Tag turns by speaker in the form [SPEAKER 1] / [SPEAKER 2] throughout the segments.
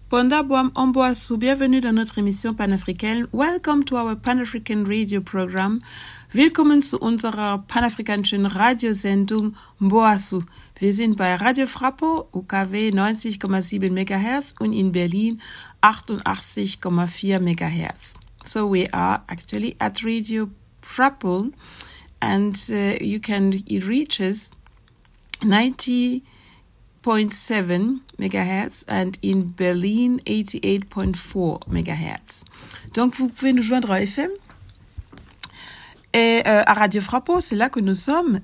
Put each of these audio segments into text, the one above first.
[SPEAKER 1] Ponda Boam Omboasu, bienvenue dans notre émission panafricaine. Welcome to our Pan-African Radio Program. Willkommen zu unserer panafrikanischen Radiosendung Mboasu. Wir sind bei Radio Frappo, UKW 90,7 MHz und in Berlin 88,4 MHz. So we are actually at Radio Frappo and you can reach us 90.7 MHz and in Berlin 88.4 MHz. Donc vous pouvez nous joindre à FM et à Radio Frappo, c'est là que nous sommes,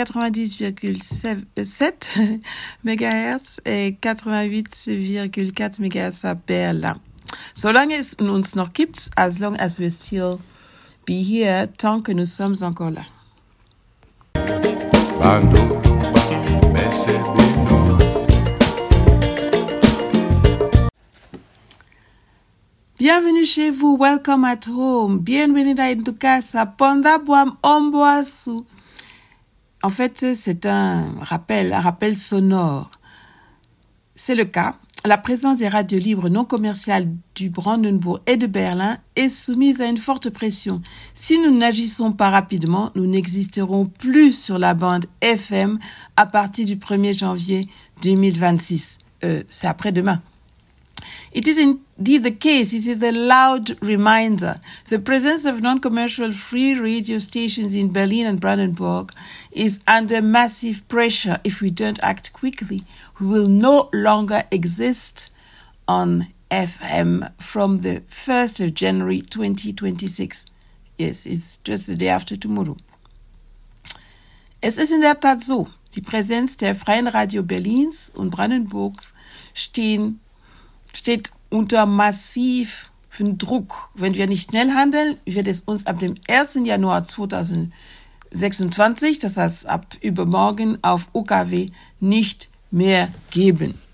[SPEAKER 1] 90,7 MHz et 88,4 MHz à Berlin. Solange es uns noch gibt, as long as we still be here, tant que nous sommes encore là. Bienvenue chez vous, welcome at home, bienvenida en tu casa, Ponda Boam Omboasu. En fait, c'est un rappel sonore. C'est le cas. La présence des radios libres non commerciales du Brandenburg et de Berlin est soumise à une forte pression. Si nous n'agissons pas rapidement, nous n'existerons plus sur la bande FM à partir du 1er janvier 2026. C'est après-demain. It is indeed the case. It is a loud reminder. The presence of non-commercial free radio stations in Berlin and Brandenburg is under massive pressure. If we don't act quickly, we will no longer exist on FM from the 1st of January 2026. Yes, it's just the day after tomorrow. Es ist in der Tat so, die Präsenz der freien Radio Berlins und Brandenburgs steht unter massiven Druck. Wenn wir nicht schnell handeln, wird es uns ab dem 1. Januar 2026, das heißt ab übermorgen, auf UKW nicht mehr geben.